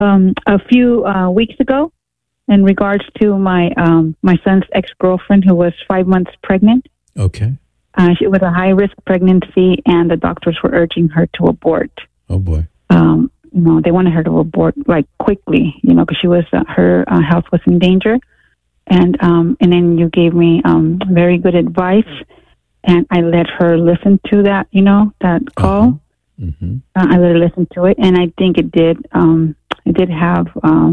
a few weeks ago in regards to my son's ex-girlfriend who was 5 months pregnant. Okay. She was a high-risk pregnancy, and the doctors were urging her to abort. Oh, boy. They wanted her to abort, like, quickly, because she was, her health was in danger. And then you gave me very good advice, and I let her listen to that, that call. Uh-huh. Mm-hmm. I let her listen to it, and I think it did have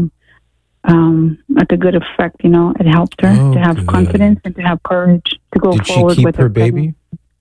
like a good effect. It helped her to have confidence and to have courage to go forward with her baby.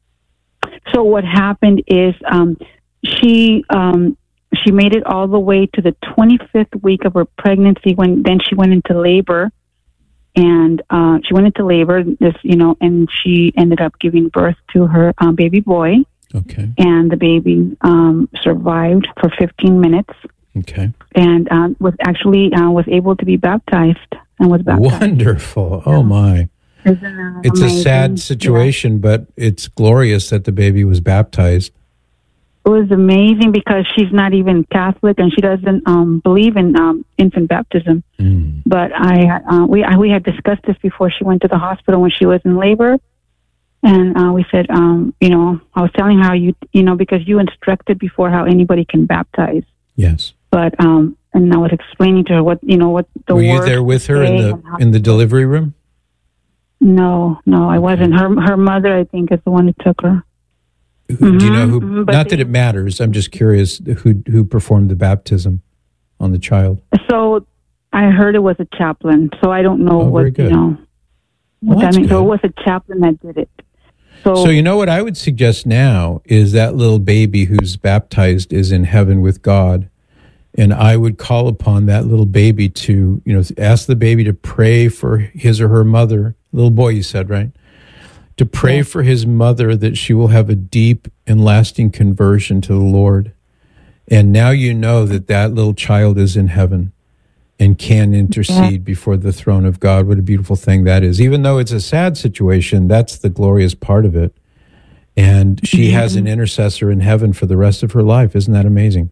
So what happened is she made it all the way to the 25th week of her pregnancy then she went into labor. And she went into labor, and she ended up giving birth to her baby boy. Okay. And the baby survived for 15 minutes. Okay. And was able to be baptized and was baptized. Wonderful. Oh, my. Isn't that it's amazing? A sad situation, but it's glorious that the baby was baptized. It was amazing because she's not even Catholic and she doesn't believe in infant baptism. Mm. But we had discussed this before she went to the hospital when she was in labor, and we said, I was telling her how because you instructed before how anybody can baptize. Yes. But and I was explaining to her what the Were you there with her in the delivery room? No, I wasn't. Her mother, I think, is the one who took her. Do you know who? Not that it matters. I'm just curious who performed the baptism on the child. So I heard it was a chaplain. So I don't know what that means. So it was a chaplain that did it. So you know what I would suggest now is that little baby who's baptized is in heaven with God, and I would call upon that little baby to ask the baby to pray for his or her mother. Little boy, you said, right? To pray for his mother that she will have a deep and lasting conversion to the Lord. And now you know that little child is in heaven and can intercede before the throne of God. What a beautiful thing that is. Even though it's a sad situation, that's the glorious part of it. And she has an intercessor in heaven for the rest of her life. Isn't that amazing?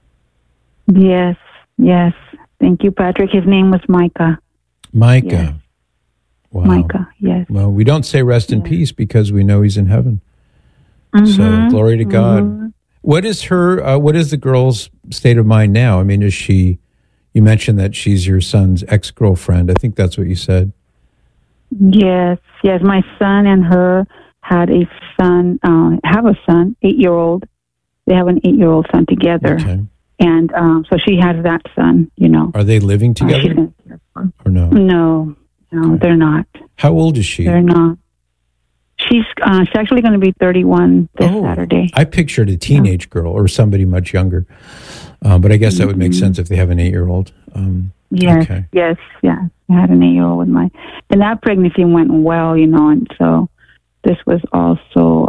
Yes. Thank you, Patrick. His name was Micah. Micah. Yes. Wow. Micah, yes. Well, we don't say rest in peace because we know he's in heaven. Mm-hmm. So glory to God. Mm-hmm. What is the girl's state of mind now? I mean, you mentioned that she's your son's ex-girlfriend. I think that's what you said. Yes. My son and her had a son, 8-year-old. They have an 8-year-old son together. Okay. And so she has that son, Are they living together? Or no? No, they're not. How old is she? They're not. She's actually going to be 31 this Saturday. I pictured a teenage girl or somebody much younger. But I guess that would make sense if they have an 8-year-old. Yes, okay. yes. I had an 8-year-old with and that pregnancy went well, and so this was also,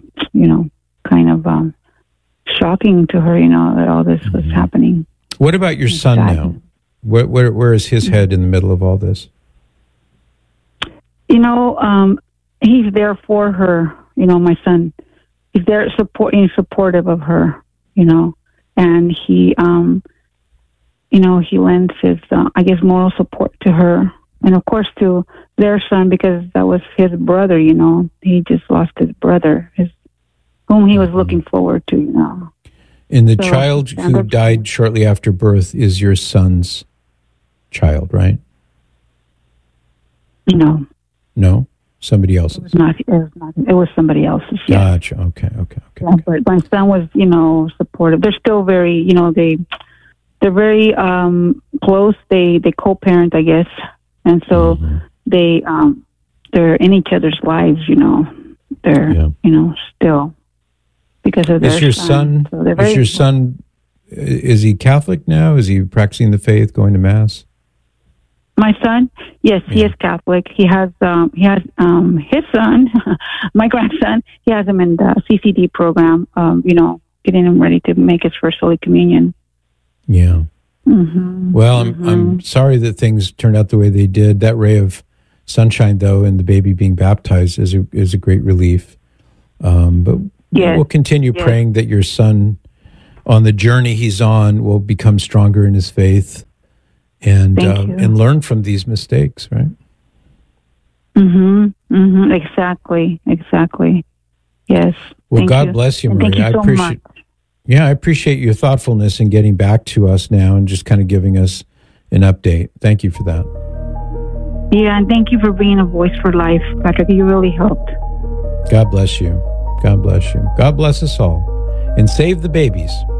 kind of shocking to her, that all this was happening. What about your son now? Where is his head in the middle of all this? He's there for her, my son. He's there supportive of her, and he, he lends his, moral support to her. And of course to their son, because that was his brother, he just lost his brother, whom he was looking forward to, And the child who died shortly after birth is your son's child, right? No? Somebody else's? It was somebody else's, yes. Gotcha. Okay. Yeah, but my son was, supportive. They're still very, they're very close. They co-parent, I guess. And so they're in each other's lives, They're, still because of their Is your son, is he Catholic now? Is he practicing the faith, going to Mass? My son, yes, he is Catholic. He has his son, my grandson. He has him in the CCD program. Getting him ready to make his first Holy Communion. Yeah. Mm-hmm. Well, I'm sorry that things turned out the way they did. That ray of sunshine, though, and the baby being baptized is a great relief. But we'll continue praying that your son on the journey he's on, will become stronger in his faith and learn from these mistakes, right? Exactly. Yes. Well, God bless you, Maria. Thank you so much. Yeah, I appreciate your thoughtfulness in getting back to us now and just kind of giving us an update. Thank you for that. Yeah, and thank you for being a voice for life, Patrick. You really helped. God bless you. God bless you. God bless us all. And save the babies.